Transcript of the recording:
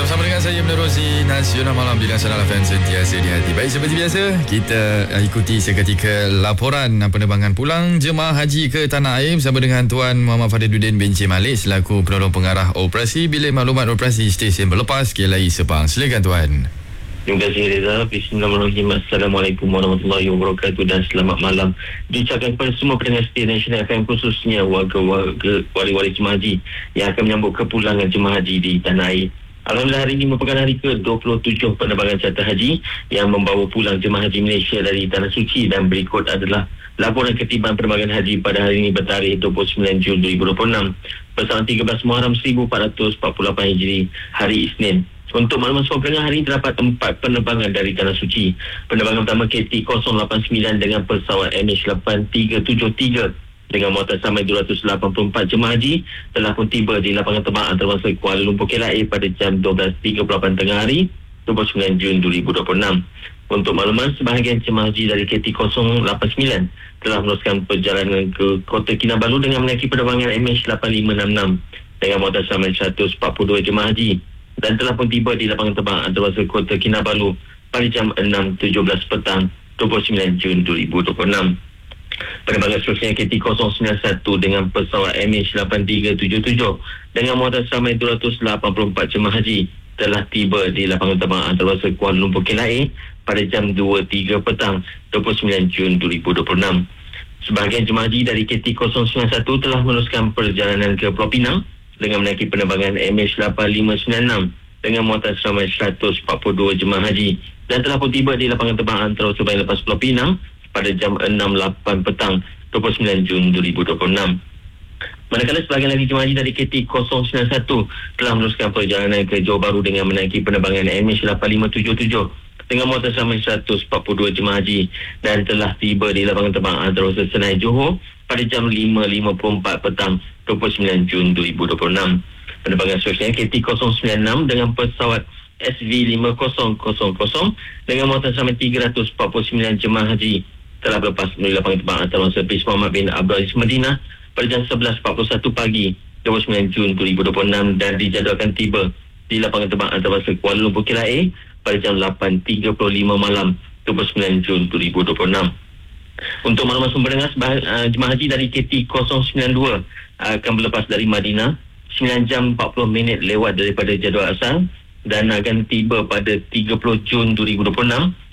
bersama dengan saya menerusi Nasional Malam di Nasional FM sentiasa di hati. Baik, seperti biasa kita ikuti seketika laporan penerbangan pulang jemaah haji ke Tanah Air bersama dengan Tuan Muhammad Fadiluddin bin Cik Malik selaku penolong pengarah operasi Bilik Maklumat Operasi Stesen Berlepas KLIA Sepang. Silakan Tuan. Terima kasih Reza. Bismillahirrahmanirrahim. Assalamualaikum warahmatullahi wabarakatuh dan selamat malam diucapkan kepada semua pendengar setia Nasional FM, khususnya warga-warga wali-wali jemaah haji yang akan menyambut kepulangan jemaah haji di Tanah Air. Alhamdulillah, hari ini merupakan hari ke-27 penerbangan charter haji yang membawa pulang jemaah haji Malaysia dari Tanah Suci, dan berikut adalah laporan ketibaan penerbangan haji pada hari ini bertarikh 29 Jun 2026 bersama 13 Muharram 1448 Hijri, hari Isnin. Untuk makluman semua pendengar, hari ini terdapat 4 penerbangan dari Tanah Suci. Penerbangan pertama KT-089 dengan pesawat MH8373 dengan muatan samai 284 jemaah haji telah pun tiba di lapangan terbang antarabangsa Kuala Lumpur KLIA pada jam 12.38 tengah hari 29 Jun 2026. Untuk makluman, sebahagian jemaah haji dari KT-089 telah meneruskan perjalanan ke Kota Kinabalu dengan menaiki penerbangan MH8566 dengan muatan samai 142 jemaah haji dan telah pun tiba di lapangan terbang antarabangsa Kota Kinabalu pada jam 6.17 petang 29 Jun 2026. Penerbangan seterusnya KT-091 dengan pesawat MH8377 dengan muatan samai 284 jemaah haji telah tiba di lapangan terbang antarabangsa Kuala Lumpur KLIA pada jam 2.03 petang 29 Jun 2026. Sebahagian jemaah haji dari KT-091 telah meneruskan perjalanan ke Pulau Pinang dengan menaiki penerbangan MH8596 dengan muatan samai 142 jemaah haji dan telah pun tiba di lapangan terbang antarabangsa Bayan Lepas Pulau Pinang pada jam 6.08 petang 29 Jun 2026. Manakala sebahagian lagi jemaah haji dari KT-091 telah meneruskan perjalanan ke Johor Bahru dengan menaiki penerbangan MH8577 dengan muatan samai 142 jemaah haji dan telah tiba di lapangan terbang antarabangsa Senai Johor pada jam 5.54 petang 29 Jun 2026. Penerbangan seterusnya KT-096 dengan pesawat SV5000 dengan muatan samai 349 jemaah haji telah berlepas melalui lapangan terbang antarabangsa Prince Muhammad bin Abdul Aziz Madinah pada jam 11.41 pagi 29 Jun 2026 dan dijadwalkan tiba di lapangan terbang antarabangsa Kuala Lumpur KLIA pada jam 8.35 malam 29 Jun 2026. Untuk makluman semua pendengar, jemaah haji dari KT-092 akan berlepas dari Madinah 9 jam 40 minit lewat daripada jadual asal dan akan tiba pada 30 Jun 2026